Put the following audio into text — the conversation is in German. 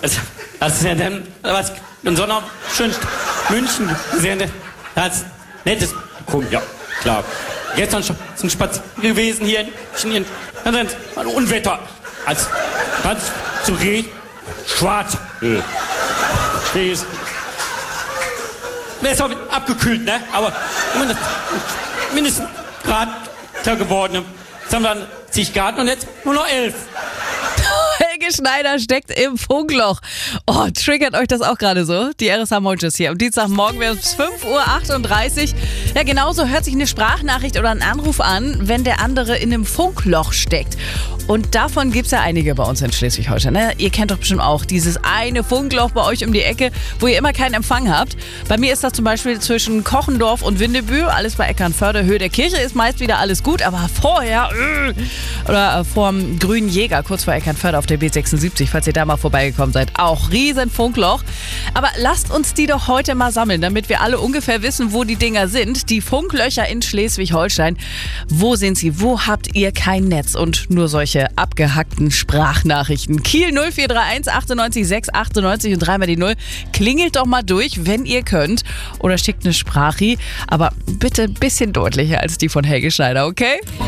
Das ist ja dann was in so einer schönen München gesehen. Das ist nettes Publikum, ja, klar. Gestern schon ein Spaziergang gewesen hier in ein Unwetter. Als ganz zu reden, schwarz. Der ist auch abgekühlt, ne? Aber mindestens Grad geworden. Jetzt haben wir dann 10 Grad und jetzt nur noch 11. Helge Schneider steckt im Funkloch. Oh, triggert euch das auch gerade so? Die RSH Monches hier. Am Dienstagmorgen wäre es 5:38 Uhr. Ja, genauso hört sich eine Sprachnachricht oder ein Anruf an, wenn der andere in einem Funkloch steckt. Und davon gibt es ja einige bei uns in Schleswig-Holstein. Ne? Ihr kennt doch bestimmt auch dieses eine Funkloch bei euch um die Ecke, wo ihr immer keinen Empfang habt. Bei mir ist das zum Beispiel zwischen Kochendorf und Windebü. Alles bei Eckernförde, Höhe der Kirche ist meist wieder alles gut. Aber vorher, oder vorm Grünen Jäger, kurz vor Eckernförde auf der B76, falls ihr da mal vorbeigekommen seid. Auch riesen Funkloch. Aber lasst uns die doch heute mal sammeln, damit wir alle ungefähr wissen, wo die Dinger sind. Die Funklöcher in Schleswig-Holstein. Wo sind sie? Wo habt ihr kein Netz? Und nur solche abgehackten Sprachnachrichten. Kiel 0431 98 6 98 und 3 mal die 0. Klingelt doch mal durch, wenn ihr könnt. Oder schickt eine Sprachi. Aber bitte ein bisschen deutlicher als die von Helge Schneider, okay?